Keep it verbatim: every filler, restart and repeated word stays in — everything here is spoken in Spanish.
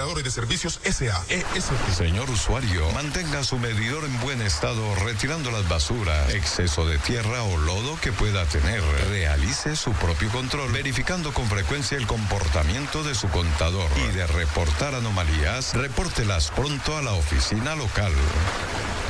Generadores de Servicios S A E S P. Señor usuario, mantenga su medidor en buen estado retirando las basuras, exceso de tierra o lodo que pueda tener. Realice su propio control, verificando con frecuencia el comportamiento de su contador. Y de reportar anomalías, repórtelas pronto a la oficina local.